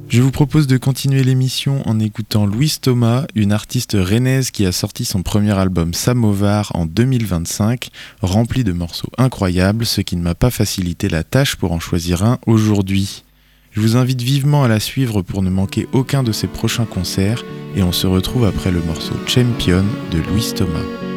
Je vous propose de continuer l'émission en écoutant Louise Thomas, une artiste rennaise qui a sorti son premier album Samovar en 2025, rempli de morceaux incroyables, ce qui ne m'a pas facilité la tâche pour en choisir un aujourd'hui. Je vous invite vivement à la suivre pour ne manquer aucun de ses prochains concerts et on se retrouve après le morceau Champion de Louise Thomas.